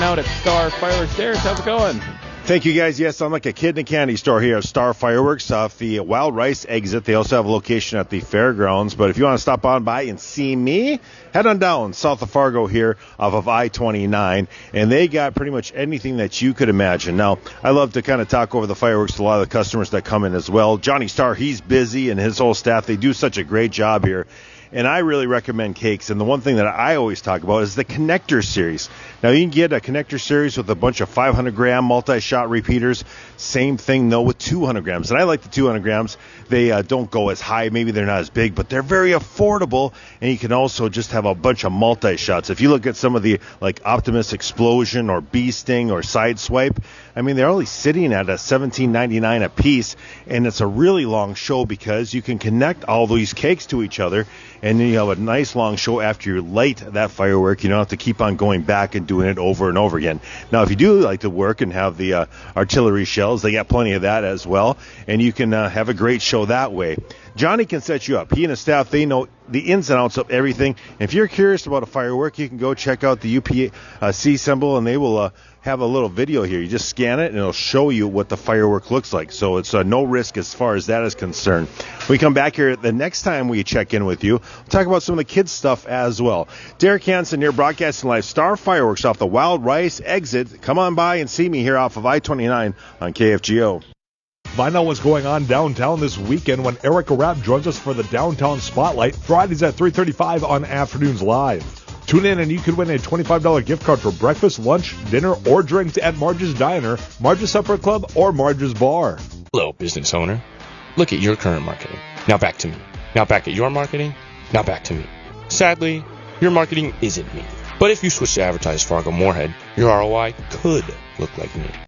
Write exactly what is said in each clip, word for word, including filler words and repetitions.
out at Star Fireworks. Derek, how's it going? Thank you, guys. Yes, I'm like a kid in a candy store here at Star Fireworks off the Wild Rice exit. They also have a location at the fairgrounds. But if you want to stop on by and see me, head on down south of Fargo here off of I twenty-nine. And they got pretty much anything that you could imagine. Now, I love to kind of talk over the fireworks to a lot of the customers that come in as well. Johnny Starr, he's busy, and his whole staff, they do such a great job here. And I really recommend Cakes. And the one thing that I always talk about is the Connector Series. Now, you can get a Connector Series with a bunch of five hundred gram multi-shot repeaters. Same thing, though, with two hundred grams. And I like the two hundred grams. They uh, don't go as high. Maybe they're not as big, but they're very affordable. And you can also just have a bunch of multi-shots. If you look at some of the, like, Optimus Explosion or Bee Sting or Sideswipe, I mean, they're only sitting at a seventeen ninety-nine a piece. And it's a really long show because you can connect all these cakes to each other. And then you have a nice long show after you light that firework. You don't have to keep on going back and doing it over and over again. Now, if you do like to work and have the uh, artillery shells, they got plenty of that as well. And you can uh, have a great show that way. Johnny can set you up. He and his staff, they know the ins and outs of everything. And if you're curious about a firework, you can go check out the U P C symbol, and they will uh, have a little video here. You just scan it, and it'll show you what the firework looks like. So it's uh, no risk as far as that is concerned. We come back here the next time we check in with you. We'll talk about some of the kids' stuff as well. Derek Hansen here, broadcasting live Star Fireworks off the Wild Rice exit. Come on by and see me here off of I twenty-nine on K F G O. Find out what's going on downtown this weekend when Erica Rapp joins us for the Downtown Spotlight, Fridays at three thirty-five on Afternoons Live. Tune in and you could win a twenty-five dollars gift card for breakfast, lunch, dinner, or drinks at Marge's Diner, Marge's Supper Club, or Marge's Bar. Hello, business owner. Look at your current marketing. Now back to me. Now back at your marketing. Now back to me. Sadly, your marketing isn't me. But if you switch to Advertise Fargo Moorhead, your R O I could look like me.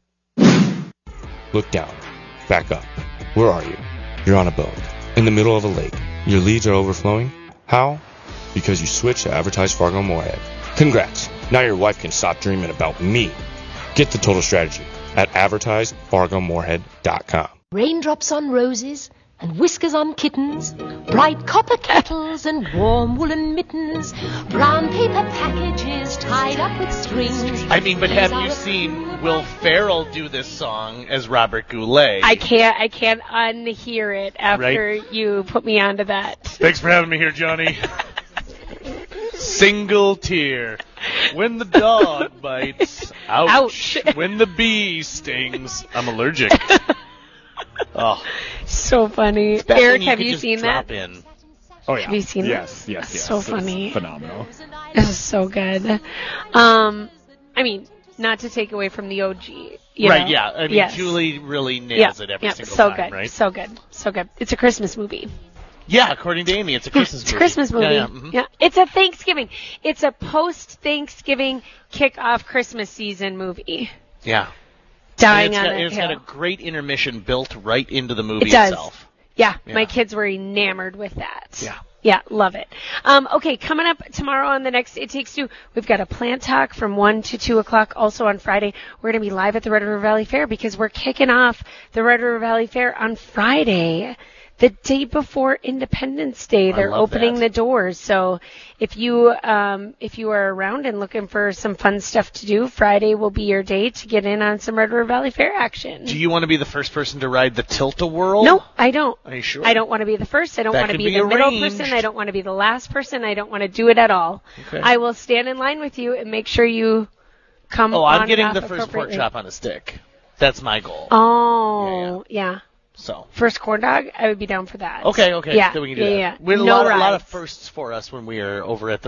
Look down. Back up. Where are you? You're on a boat. In the middle of a lake. Your leads are overflowing. How? Because you switched to Advertise Fargo Moorhead. Congrats. Now your wife can stop dreaming about me. Get the total strategy at advertise fargo moorhead dot com. Raindrops on roses and whiskers on kittens, bright copper kettles and warm woolen mittens, brown paper packages tied up with strings. I mean, but have you seen Will Ferrell do this song as Robert Goulet? I can't I can't unhear it after Right? you put me onto that. Thanks for having me here, Johnny. Single tear. When the dog bites. Ouch. Ouch. When the bee stings. I'm allergic. Oh. So funny. It's best Eric, when you have could you just seen drop that? in. Oh, yeah. Have you seen yes, that? Yes, yes, yes. So It's funny. phenomenal. This is so good. Um, I mean, not to take away from the O G. You Right, know? yeah. I mean, Yes. Julie really nails Yeah, it every yeah, single so time, good, right? So good. So good. It's a Christmas movie. Yeah, according to Amy, it's a Christmas it's movie. a Christmas movie. Yeah, yeah. mhm. Yeah, it's a Thanksgiving. It's a post-Thanksgiving kick-off Christmas season movie. Yeah. Dying And it's on got, a it's hill. got a great intermission built right into the movie It does. itself. Yeah, Yeah. my kids were enamored with that. Yeah. Yeah, love it. Um, okay, coming up tomorrow on the next It Takes Two, we've got a plant talk from one to two o'clock. Also on Friday, we're going to be live at the Red River Valley Fair because we're kicking off the Red River Valley Fair on Friday, the day before Independence Day. I They're love opening that. the doors. So if you um, if you are around and looking for some fun stuff to do, Friday will be your day to get in on some Red River Valley Fair action. Do you want to be the first person to ride the Tilt-A-Whirl? No, I don't. Are you sure? I don't want to be the first. I don't That want to could be, be the middle arranged. person. I don't want to be the last person. I don't want to do it at all. Okay. I will stand in line with you and make sure you come Oh, on I'm and getting off the first pork appropriately. chop on a stick. That's my goal. Oh, yeah, So. First corn dog, I would be down for that. Okay, okay. Yeah, Then we can do yeah, that. yeah. We had a No lot, a lot of rides. firsts for us when we were over at the